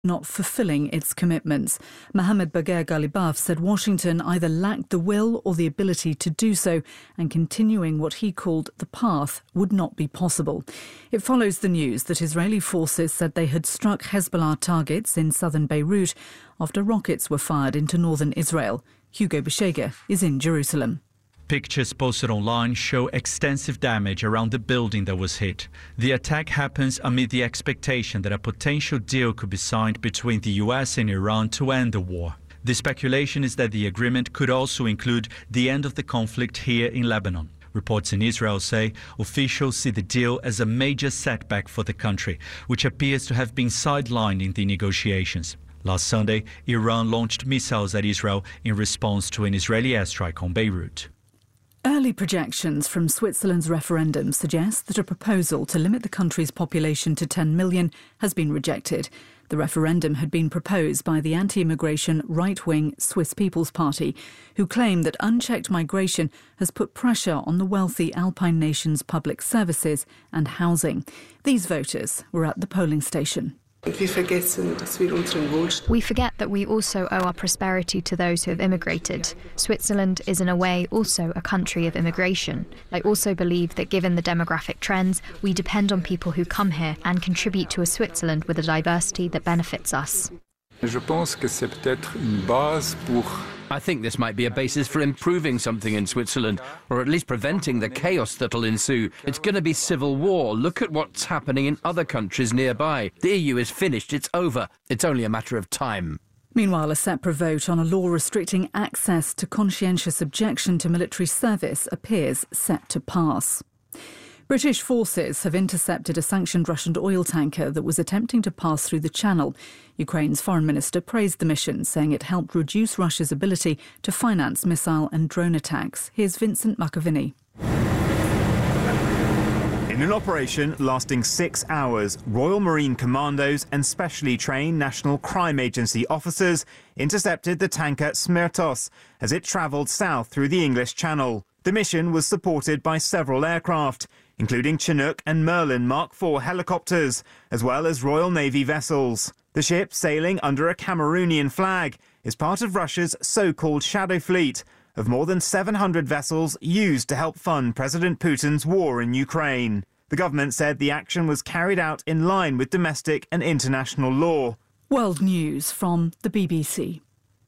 not fulfilling its commitments. Mohammed Bagher Ghalibaf said Washington either lacked the will or the ability to do so, and continuing what he called the path would not be possible. It follows the news that Israeli forces said they had struck Hezbollah targets in southern Beirut after rockets were fired into northern Israel. Hugo Beshega is in Jerusalem. Pictures posted online show extensive damage around the building that was hit. The attack happens amid the expectation that a potential deal could be signed between the US and Iran to end the war. The speculation is that the agreement could also include the end of the conflict here in Lebanon. Reports in Israel say officials see the deal as a major setback for the country, which appears to have been sidelined in the negotiations. Last Sunday, Iran launched missiles at Israel in response to an Israeli airstrike on Beirut. Early projections from Switzerland's referendum suggest that a proposal to limit the country's population to 10 million has been rejected. The referendum had been proposed by the anti-immigration right-wing Swiss People's Party, who claim that unchecked migration has put pressure on the wealthy Alpine nation's public services and housing. These voters were at the polling station. We forget that we also owe our prosperity to those who have immigrated. Switzerland is in a way also a country of immigration. I also believe that given the demographic trends, we depend on people who come here and contribute to a Switzerland with a diversity that benefits us. I think this might be a basis for improving something in Switzerland, or at least preventing the chaos that'll ensue. It's going to be civil war. Look at what's happening in other countries nearby. The EU is finished. It's over. It's only a matter of time. Meanwhile, a separate vote on a law restricting access to conscientious objection to military service appears set to pass. British forces have intercepted a sanctioned Russian oil tanker that was attempting to pass through the channel. Ukraine's foreign minister praised the mission, saying it helped reduce Russia's ability to finance missile and drone attacks. Here's Vincent Macavini. In an operation lasting 6 hours, Royal Marine Commandos and specially trained National Crime Agency officers intercepted the tanker Smertos as it travelled south through the English Channel. The mission was supported by several aircraft, including Chinook and Merlin Mark IV helicopters, as well as Royal Navy vessels. The ship, sailing under a Cameroonian flag, is part of Russia's so-called shadow fleet of more than 700 vessels used to help fund President Putin's war in Ukraine. The government said the action was carried out in line with domestic and international law. World News from the BBC.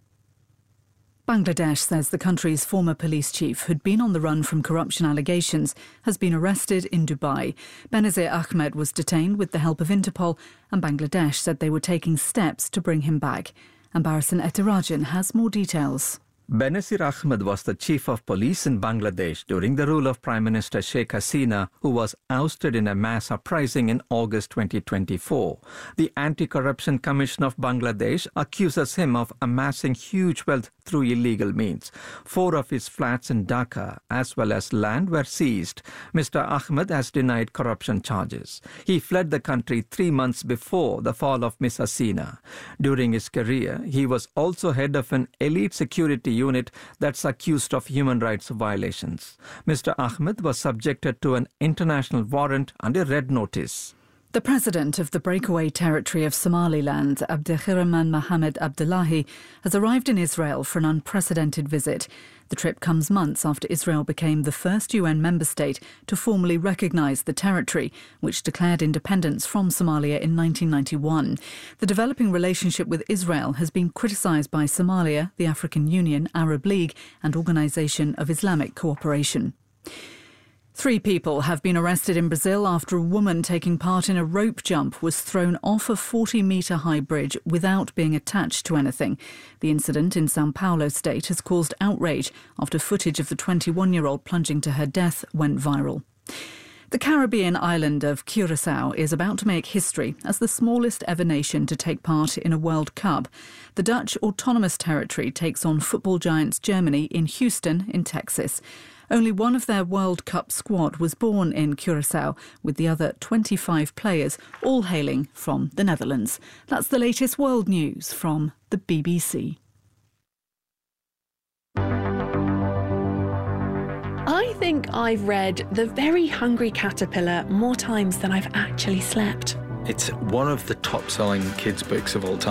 Bangladesh says the country's former police chief, who'd been on the run from corruption allegations, has been arrested in Dubai. Benazir Ahmed was detained with the help of Interpol, and Bangladesh said they were taking steps to bring him back. Ambarasan Etirajan has more details. Benazir Ahmed was the chief of police in Bangladesh during the rule of Prime Minister Sheikh Hasina, who was ousted in a mass uprising in August 2024. The Anti-Corruption Commission of Bangladesh accuses him of amassing huge wealth through illegal means. 4 of his flats in Dhaka, as well as land, were seized. Mr. Ahmed has denied corruption charges. He fled the country 3 months before the fall of Ms. Hasina. During his career, he was also head of an elite security unit that's accused of human rights violations. Mr. Ahmed was subjected to an international warrant and a red notice. The president of the breakaway territory of Somaliland, Abdirahman Mohamed Abdullahi, has arrived in Israel for an unprecedented visit. The trip comes months after Israel became the first UN member state to formally recognise the territory, which declared independence from Somalia in 1991. The developing relationship with Israel has been criticised by Somalia, the African Union, Arab League and Organisation of Islamic Cooperation. 3 people have been arrested in Brazil after a woman taking part in a rope jump was thrown off a 40-metre-high bridge without being attached to anything. The incident in São Paulo state has caused outrage after footage of the 21-year-old plunging to her death went viral. The Caribbean island of Curaçao is about to make history as the smallest ever nation to take part in a World Cup. The Dutch Autonomous Territory takes on football giants Germany in Houston in Texas. Only one of their World Cup squad was born in Curaçao, with the other 25 players all hailing from the Netherlands. That's the latest world news from the BBC. I think I've read The Very Hungry Caterpillar more times than I've actually slept. It's one of the top-selling kids' books of all time.